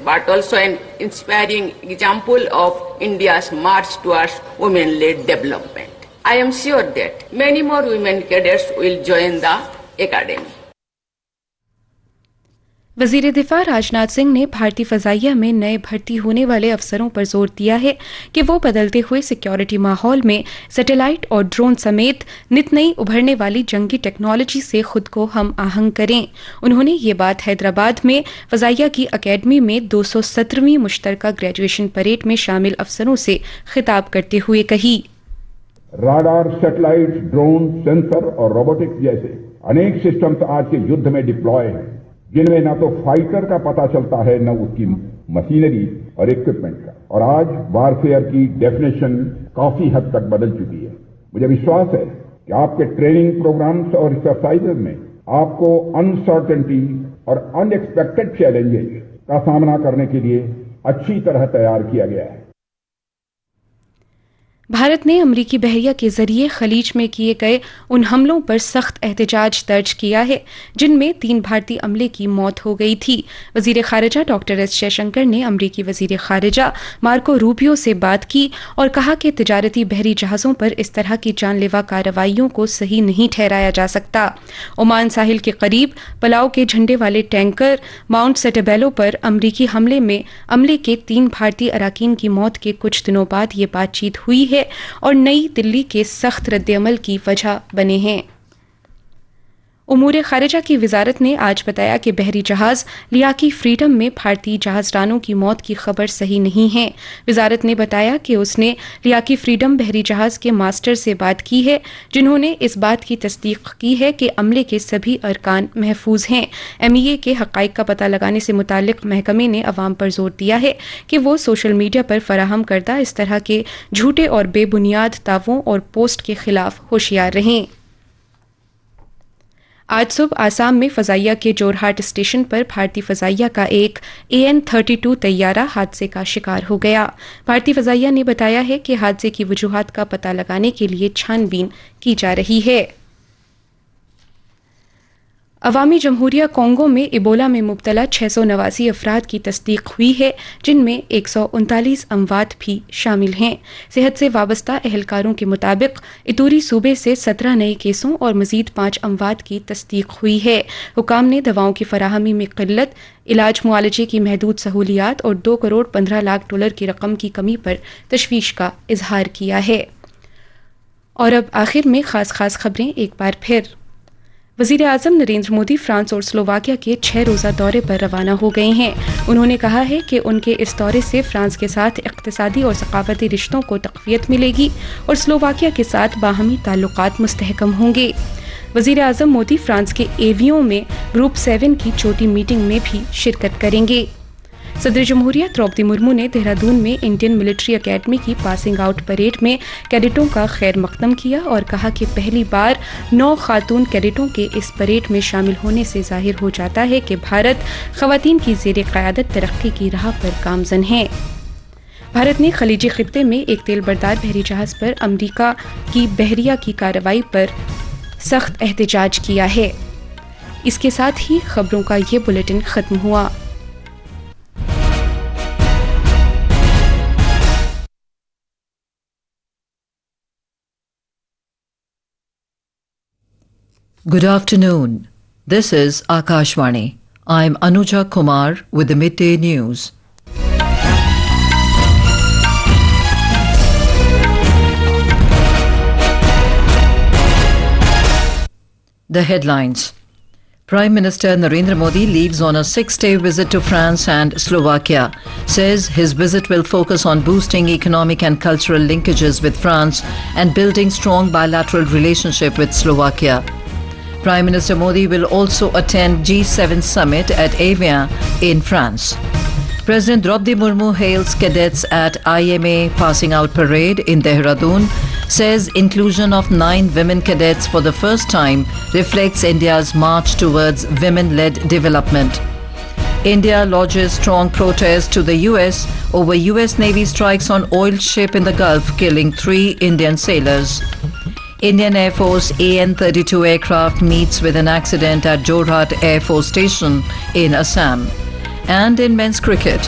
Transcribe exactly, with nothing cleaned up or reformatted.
but also an inspiring example of India's march towards women-led development. I am sure that many more women cadets will join the academy. वज़ीर दिफा राजनाथ सिंह ने भारतीय फ़ज़ाइया में नए भर्ती होने वाले अफसरों पर जोर दिया है कि वो बदलते हुए सिक्योरिटी माहौल में सैटेलाइट और ड्रोन समेत नित नई उभरने वाली जंगी टेक्नोलॉजी से खुद को हम आहंग करें। उन्होंने ये बात हैदराबाद में फ़ज़ाइया की अकेडमी में दो सौ सत्रहवीं मुश्तरका ग्रेजुएशन परेड में शामिल अफसरों से खिताब करते हुए कही। राडार, सैटेलाइट, ड्रोन, सेंसर और रोबोटिक्स जैसे अनेक सिस्टम्स आज के युद्ध में डिप्लॉय हैं, जिनमें न तो फाइटर का पता चलता है न उसकी मशीनरी और इक्विपमेंट का। और आज वारफेयर की डेफिनेशन काफी हद तक बदल चुकी है। मुझे विश्वास है कि आपके ट्रेनिंग प्रोग्राम्स और एक्सरसाइजेज में आपको अनसर्टेनिटी और अनएक्सपेक्टेड चैलेंजेस का सामना करने के लिए अच्छी तरह तैयार किया गया है। भारत ने अमरीकी बहरिया के जरिए खलीज में किए गए उन हमलों पर सख्त एहतजाज दर्ज किया है जिनमें तीन भारतीय अमले की मौत हो गई थी। वजीर खारिजा डॉक्टर एस जयशंकर ने अमरीकी वजीर खारिजा मार्को रूबियो से बात की और कहा कि तिजारती बहरी जहाज़ों पर इस तरह की जानलेवा कार्रवाइयों को सही नहीं ठहराया जा सकता। ओमान साहिल के करीब पलाव के झंडे वाले टैंकर माउंट सेटेबेलो पर अमरीकी हमले में अमले के तीन भारतीय अराकीन की मौत के कुछ दिनों बाद ये बातचीत हुई है और नई दिल्ली के सख्त रद्द-ए-अमल की वजह बने हैं। उमूर खारिजा की वजारत ने आज बताया कि बहरी जहाज लियाकी फ्रीडम में भारतीय जहाजरानों की मौत की खबर सही नहीं है। वजारत ने बताया कि उसने लियाकी फ्रीडम बहरी जहाज के मास्टर से बात की है जिन्होंने इस बात की तस्दीक की है कि अमले के सभी अरकान महफूज हैं। एम ई ए के हक़ाइक़ का पता लगाने से मुताल्लिक़ महकमे ने अवाम पर जोर दिया है कि वो सोशल मीडिया पर फराहम करदा इस तरह के झूठे और बेबुनियाद दावों और पोस्ट के खिलाफ होशियार रहें। आज सुबह आसाम में फ़ज़ाइया के जोरहाट स्टेशन पर भारतीय फ़ज़ाइया का एक ए एन थर्टी टू तैयारा हादसे का शिकार हो गया। भारतीय फ़ज़ाइया ने बताया है कि हादसे की वजूहात का पता लगाने के लिए छानबीन की जा रही है। अवामी जमहूरिया कोंगो में इबोला में मुब्तला छः सौ नवासी अफराद की तस्दीक हुई है जिनमें एक सौ उनतालीस अमवात भी शामिल हैं। सेहत से वाबस्ता एहलकारों के मुताबिक इतूरी सूबे से सत्रह नए केसों और मजीद पाँच अमवात की तस्दीक हुई है। हुकाम ने दवाओं की फराहमी में किल्लत, इलाज मुआलजे की महदूद सहूलियात और दो करोड़ पंद्रह लाख डॉलर की रकम की कमी पर तशवीश का इजहार किया है। और अब आखिर में खास खास खबरें एक बार फिर। वज़ीर आज़म नरेंद्र मोदी फ्रांस और स्लोवाकिया के छः रोज़ा दौरे पर रवाना हो गए हैं। उन्होंने कहा है कि उनके इस दौरे से फ्रांस के साथ इक़्तिसादी और सक़ाफ़ती रिश्तों को तक़वियत मिलेगी और स्लोवाकिया के साथ बाहमी ताल्लुकात मुस्तहकम होंगे। वज़ीर आज़म मोदी फ्रांस के एवियों में ग्रुप सेवन की छोटी मीटिंग में भी शिरकत करेंगे। सदर जमहूरिया द्रौपदी मुर्मू ने देहरादून में इंडियन मिलिट्री अकेडमी की पासिंग आउट परेड में कैडेटों का खैर मकदम किया और कहा कि पहली बार नौ खातून कैडेटों के इस परेड में शामिल होने से जाहिर हो जाता है कि भारत ख़वातीन की ज़ेर क़यादत तरक्की की राह पर गामज़न है। भारत ने खलीजी खित्ते में एक तेल बरदार बहरी जहाज़ पर अमरीका की बहरिया की कार्रवाई पर सख्त एहतजाज किया है। इसके साथ ही खबरों का ये बुलेटिन ख़त्म हुआ। Good afternoon. This is Akashvani. I'm Anuja Kumar with the midday news. The headlines. Prime Minister Narendra Modi leaves on a six-day visit to France and Slovakia. Says his visit will focus on boosting economic and cultural linkages with France and building strong bilateral relationship with Slovakia. Prime Minister Modi will also attend G seven summit at Evian in France. President Draupadi Murmu hails cadets at I M A passing out parade in Dehradun, says inclusion of nine women cadets for the first time reflects India's march towards women-led development. India lodges strong protest to the U S over U S Navy strikes on oil ship in the Gulf, killing three Indian sailors. Indian Air Force A N thirty-two aircraft meets with an accident at Jorhat Air Force Station in Assam. And in men's cricket,